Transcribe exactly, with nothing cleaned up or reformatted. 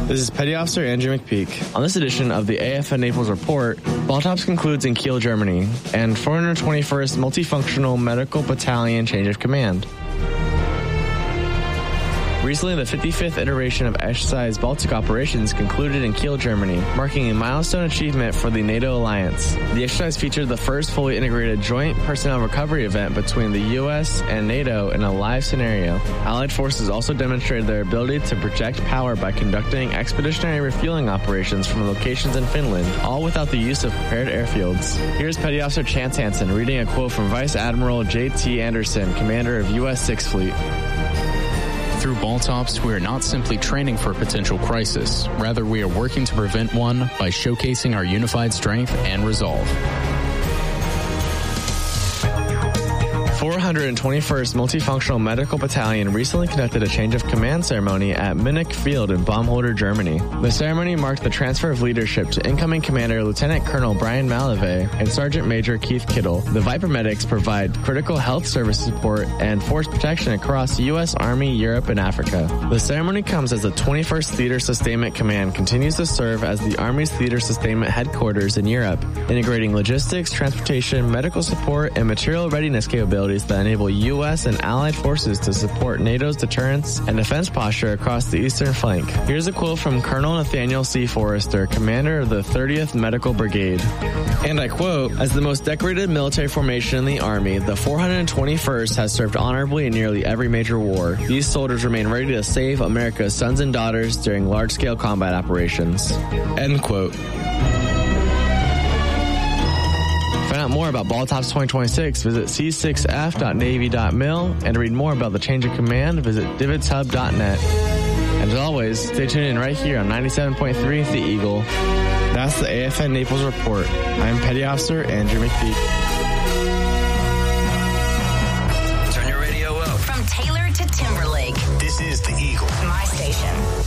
This is Petty Officer Andrew McPeak. On this edition of the A F N Naples Report, Baltops concludes in Kiel, Germany, and four hundred twenty-first Multifunctional Medical Battalion change of command. Recently, the fifty-fifth iteration of Exercise Baltic Operations concluded in Kiel, Germany, marking a milestone achievement for the NATO alliance. The exercise featured the first fully integrated joint personnel recovery event between the U S and NATO in a live scenario. Allied forces also demonstrated their ability to project power by conducting expeditionary refueling operations from locations in Finland, all without the use of prepared airfields. Here's Petty Officer Chance Hansen reading a quote from Vice Admiral J T Anderson, commander of U S sixth Fleet. Through Baltops, we are not simply training for a potential crisis. Rather, we are working to prevent one by showcasing our unified strength and resolve. four hundred twenty-first Multifunctional Medical Battalion recently conducted a change of command ceremony at Munich Field in Baumholder, Germany. The ceremony marked the transfer of leadership to incoming Commander Lieutenant Colonel Brian Malave and Sergeant Major Keith Kittle. The Viper medics provide critical health service support and force protection across U S Army, Europe, and Africa. The ceremony comes as the twenty-first Theater Sustainment Command continues to serve as the Army's Theater Sustainment headquarters in Europe, integrating logistics, transportation, medical support, and material readiness capabilities that enable U S and allied forces to support NATO's deterrence and defense posture across the eastern flank. Here's a quote from Colonel Nathaniel C. Forrester, commander of the thirtieth Medical Brigade. And I quote, "As the most decorated military formation in the Army, the four hundred twenty-first has served honorably in nearly every major war. These soldiers remain ready to save America's sons and daughters during large-scale combat operations." End quote. Find out more about Baltops twenty twenty-six, visit c six f dot navy dot mil, and to read more about the change of command, visit divots hub dot net. And as always, stay tuned in right here on ninety-seven point three The Eagle. That's the A F N Naples Report. I'm Petty Officer Andrew McPeak. Turn your radio up. From Taylor to Timberlake. This is The Eagle. My station.